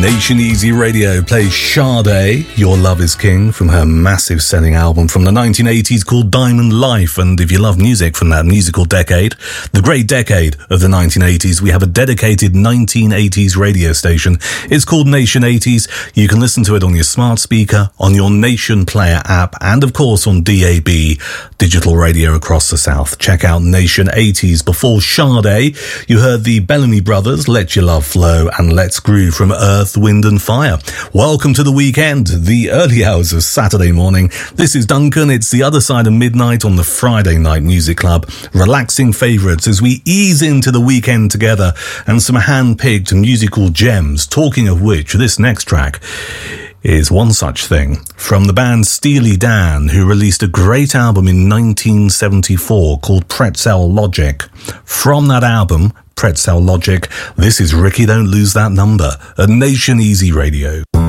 Nation Easy Radio plays Sade, Your Love is King, from her massive selling album from the 1980s called Diamond Life. And if you love music from that musical decade, the great decade of the 1980s, we have a dedicated 1980s radio station. It's called Nation 80s. You can listen to it on your smart speaker, on your Nation Player app, and of course on DAB, digital radio across the South. Check out Nation 80s. Before Sade, you heard the Bellamy Brothers, Let Your Love Flow, and Let's Groove from Earth, Wind and Fire. Welcome to the weekend, the early hours of Saturday morning. This is Duncan. It's the other side of midnight on the Friday Night Music Club. Relaxing favourites as we ease into the weekend together, and some hand-picked musical gems, talking of which this next track is one such thing, from the band Steely Dan, who released a great album in 1974 called Pretzel Logic. From that album, Pretzel Logic, this is Ricky Don't Lose That Number at Nation Easy Radio.